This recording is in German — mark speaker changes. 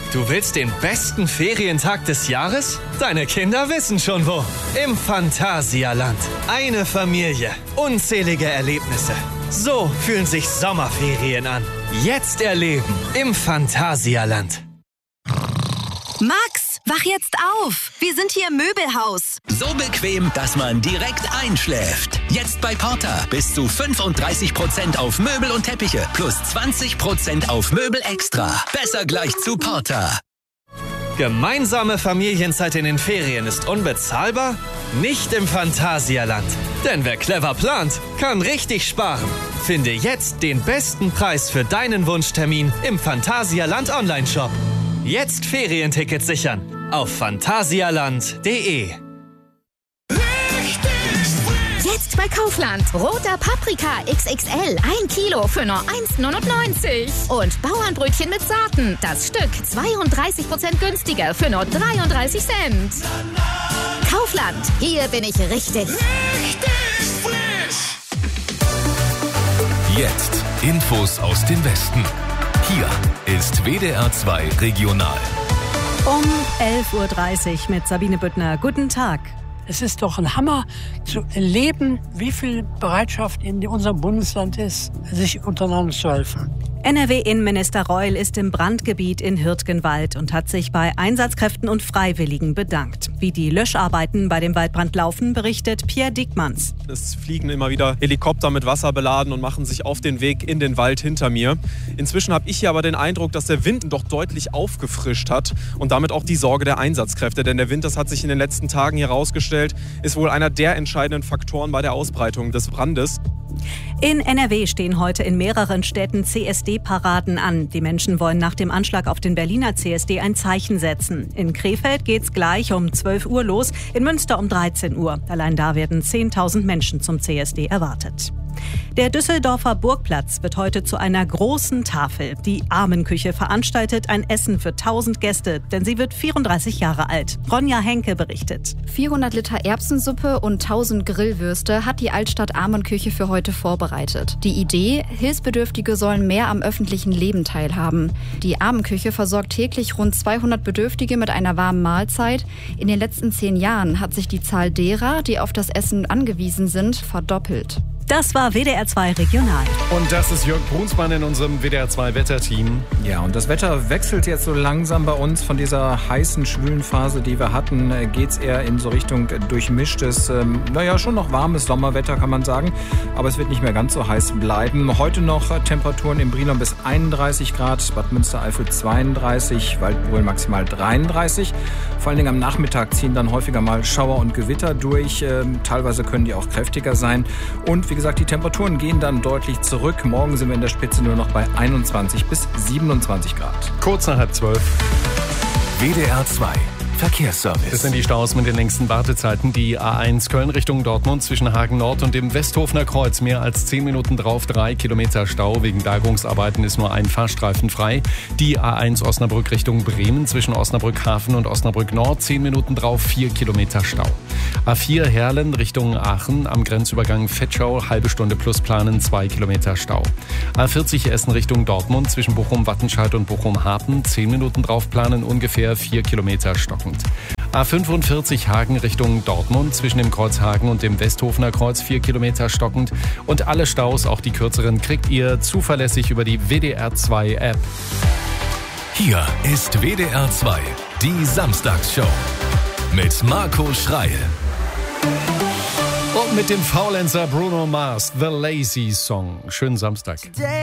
Speaker 1: Du willst den besten Ferientag des Jahres? Deine Kinder wissen schon wo. Im Phantasialand. Eine Familie. Unzählige Erlebnisse. So fühlen sich Sommerferien an. Jetzt erleben im Phantasialand.
Speaker 2: Max, wach jetzt auf. Wir sind hier im Möbelhaus.
Speaker 3: So bequem, dass man direkt einschläft. Jetzt bei Porter. Bis zu 35% auf Möbel und Teppiche. Plus 20% auf Möbel extra. Besser gleich zu Porter.
Speaker 1: Gemeinsame Familienzeit in den Ferien ist unbezahlbar? Nicht im Phantasialand. Denn wer clever plant, kann richtig sparen. Finde jetzt den besten Preis für deinen Wunschtermin im Phantasialand Online-Shop. Jetzt Ferientickets sichern auf phantasialand.de.
Speaker 4: Jetzt bei Kaufland. Roter Paprika XXL. 1 Kilo für nur 1,99. Und Bauernbrötchen mit Saaten. Das Stück 32% günstiger für nur 33 Cent. Kaufland. Hier bin ich richtig.
Speaker 5: Jetzt Infos aus dem Westen. Hier ist WDR 2 Regional.
Speaker 6: Um 11.30 Uhr mit Sabine Büttner. Guten Tag.
Speaker 7: Es ist doch ein Hammer zu erleben, wie viel Bereitschaft in unserem Bundesland ist, sich untereinander zu helfen.
Speaker 6: NRW-Innenminister Reul ist im Brandgebiet in Hürtgenwald und hat sich bei Einsatzkräften und Freiwilligen bedankt. Wie die Löscharbeiten bei dem Waldbrand laufen, berichtet Pierre Dickmanns.
Speaker 8: Es fliegen immer wieder Helikopter mit Wasser beladen und machen sich auf den Weg in den Wald hinter mir. Inzwischen habe ich hier aber den Eindruck, dass der Wind doch deutlich aufgefrischt hat und damit auch die Sorge der Einsatzkräfte. Denn der Wind, das hat sich in den letzten Tagen herausgestellt, ist wohl einer der entscheidenden Faktoren bei der Ausbreitung des Brandes.
Speaker 6: In NRW stehen heute in mehreren Städten CSD-Paraden an. Die Menschen wollen nach dem Anschlag auf den Berliner CSD ein Zeichen setzen. In Krefeld geht's gleich um 12 Uhr los, in Münster um 13 Uhr. Allein da werden 10.000 Menschen zum CSD erwartet. Der Düsseldorfer Burgplatz wird heute zu einer großen Tafel. Die Armenküche veranstaltet ein Essen für 1000 Gäste, denn sie wird 34 Jahre alt. Ronja Henke berichtet.
Speaker 9: 400 Liter Erbsensuppe und 1000 Grillwürste hat die Altstadt Armenküche für heute vorbereitet. Die Idee, Hilfsbedürftige sollen mehr am öffentlichen Leben teilhaben. Die Armenküche versorgt täglich rund 200 Bedürftige mit einer warmen Mahlzeit. In den letzten 10 Jahren hat sich die Zahl derer, die auf das Essen angewiesen sind, verdoppelt.
Speaker 6: Das war WDR 2 Regional.
Speaker 10: Und das ist Jörg Brunsmann in unserem WDR 2 Wetterteam.
Speaker 11: Ja, und das Wetter wechselt jetzt so langsam bei uns. Von dieser heißen, schwülen Phase, die wir hatten, geht's eher in so Richtung durchmischtes, schon noch warmes Sommerwetter, kann man sagen. Aber es wird nicht mehr ganz so heiß bleiben. Heute noch Temperaturen im Brilon bis 31 Grad, Bad Münstereifel 32, Waldbröl maximal 33. Vor allen Dingen am Nachmittag ziehen dann häufiger mal Schauer und Gewitter durch. Teilweise können die auch kräftiger sein. Und wie gesagt, die Temperaturen gehen dann deutlich zurück. Morgen sind wir in der Spitze nur noch bei 21 bis 27 Grad.
Speaker 10: Kurz nach 11:30.
Speaker 5: WDR 2 Verkehrsservice.
Speaker 10: Das sind die Staus mit den längsten Wartezeiten. Die A1 Köln Richtung Dortmund zwischen Hagen Nord und dem Westhofener Kreuz. Mehr als 10 Minuten drauf, 3 Kilometer Stau. Wegen Bergungsarbeiten ist nur ein Fahrstreifen frei. Die A1 Osnabrück Richtung Bremen zwischen Osnabrück Hafen und Osnabrück Nord. 10 Minuten drauf, 4 Kilometer Stau. A4 Herlen Richtung Aachen am Grenzübergang Vetschau. Halbe Stunde plus planen, 2 Kilometer Stau. A40 Essen Richtung Dortmund zwischen Bochum-Wattenscheid und Bochum-Hapen. 10 Minuten drauf planen, ungefähr 4 Kilometer stockend. A45 Hagen Richtung Dortmund zwischen dem Kreuz Hagen und dem Westhofener Kreuz 4 Kilometer stockend. Und alle Staus, auch die kürzeren, kriegt ihr zuverlässig über die WDR 2 App.
Speaker 5: Hier ist WDR 2, die Samstagsshow mit Marco Schreil.
Speaker 10: Und mit dem Faulenzer Bruno Mars, The Lazy Song. Schönen Samstag.